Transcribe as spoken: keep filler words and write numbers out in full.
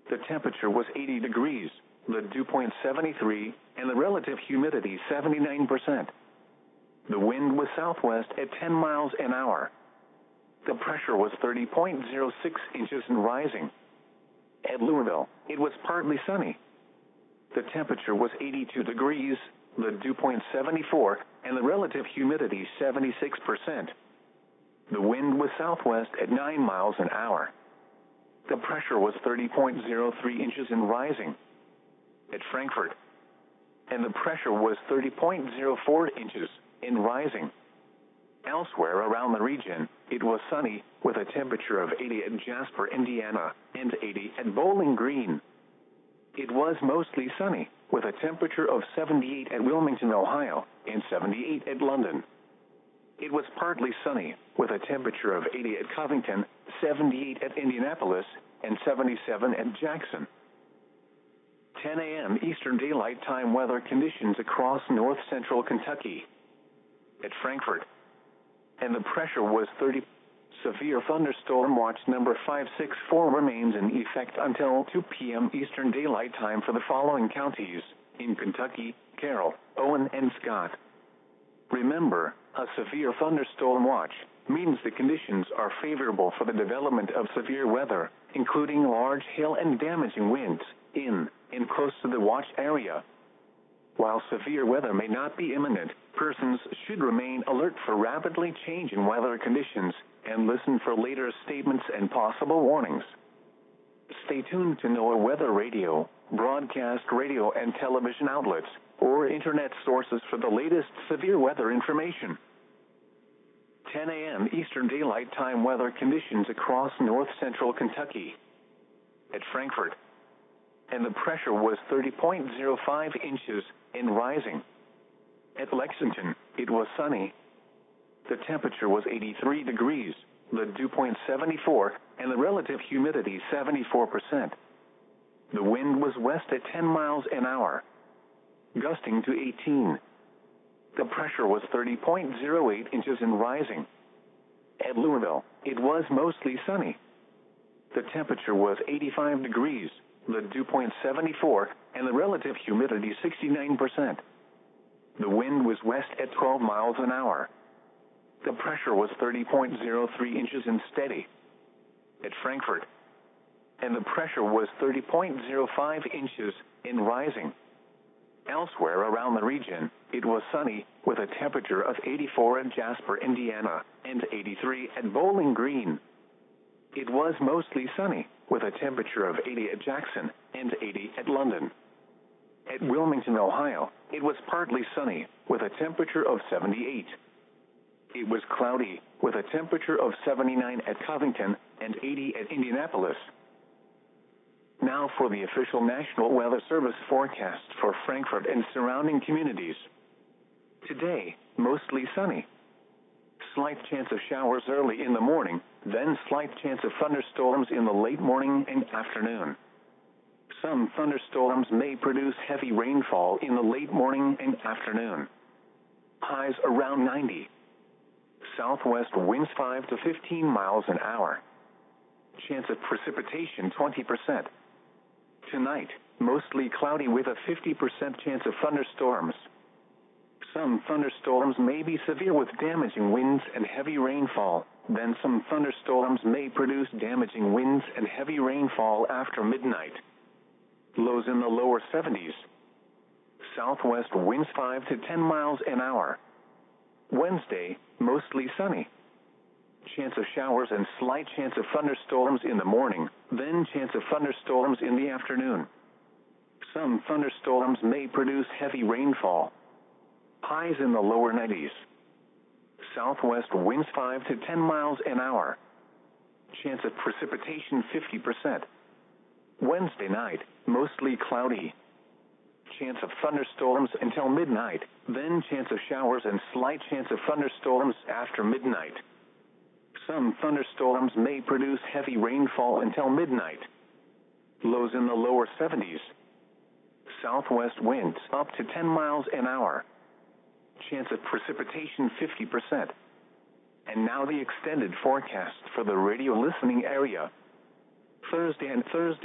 The temperature was eighty degrees, the dew point seventy-three, and the relative humidity seventy-nine percent. The wind was southwest at ten miles an hour. The pressure was thirty point zero six inches and rising. At Louisville, it was partly sunny. The temperature was eighty-two degrees, the dew point seventy-four, and the relative humidity seventy-six percent. The wind was southwest at nine miles an hour. The pressure was thirty point zero three inches and rising. At Frankfort, and the pressure was thirty point zero four inches and rising. Elsewhere around the region, it was sunny, with a temperature of eighty at Jasper, Indiana, and eighty at Bowling Green. It was mostly sunny, with a temperature of seventy-eight at Wilmington, Ohio, and seventy-eight at London. It was partly sunny, with a temperature of eighty at Covington, seventy-eight at Indianapolis, and seventy-seven at Jackson. ten a m Eastern Daylight Time weather conditions across north-central Kentucky. At Frankfort, and the pressure was thirty. Severe thunderstorm watch number five six four remains in effect until two p m Eastern Daylight Time for the following counties in Kentucky: Carroll, Owen, and Scott. Remember, a severe thunderstorm watch means the conditions are favorable for the development of severe weather, including large hail and damaging winds, in and close to the watch area. While severe weather may not be imminent, persons should remain alert for rapidly changing weather conditions and listen for later statements and possible warnings. Stay tuned to NOAA Weather Radio, broadcast radio and television outlets, or internet sources for the latest severe weather information. ten a m Eastern Daylight Time weather conditions across north-central Kentucky. At Frankfort, and the pressure was thirty point zero five inches and rising. At Lexington, it was sunny. The temperature was eighty-three degrees, the dew point seventy-four, and the relative humidity seventy-four percent. The wind was west at ten miles an hour, gusting to eighteen. The pressure was thirty point zero eight inches and rising. At Louisville, it was mostly sunny. The temperature was eighty-five degrees, the dew point seventy-four, and the relative humidity sixty-nine percent. The wind was west at twelve miles an hour. The pressure was thirty point zero three inches and steady. At Frankfort, and the pressure was thirty point zero five inches and rising. Elsewhere around the region, it was sunny, with a temperature of eighty-four at Jasper, Indiana, and eighty-three at Bowling Green. It was mostly sunny, with a temperature of eighty at Jackson and eighty at London. At Wilmington, Ohio, it was partly sunny, with a temperature of seventy-eight. It was cloudy, with a temperature of seventy-nine at Covington and eighty at Indianapolis. Now for the official National Weather Service forecast for Frankfort and surrounding communities. Today, mostly sunny. Slight chance of showers early in the morning, then slight chance of thunderstorms in the late morning and afternoon. Some thunderstorms may produce heavy rainfall in the late morning and afternoon. Highs around ninety. Southwest winds five to fifteen miles an hour. Chance of precipitation twenty percent. Tonight, mostly cloudy with a fifty percent chance of thunderstorms. Some thunderstorms may be severe with damaging winds and heavy rainfall. Then some thunderstorms may produce damaging winds and heavy rainfall after midnight. Lows in the lower seventies. Southwest winds five to ten miles an hour. Wednesday, mostly sunny. Chance of showers and slight chance of thunderstorms in the morning, then chance of thunderstorms in the afternoon. Some thunderstorms may produce heavy rainfall. Highs in the lower nineties. Southwest winds five to ten miles an hour. Chance of precipitation fifty percent. Wednesday night, mostly cloudy. Chance of thunderstorms until midnight, then chance of showers and slight chance of thunderstorms after midnight. Some thunderstorms may produce heavy rainfall until midnight. Lows in the lower seventies. Southwest winds up to ten miles an hour. Chance of precipitation fifty percent. And now the extended forecast for the radio listening area. Thursday and Thursday.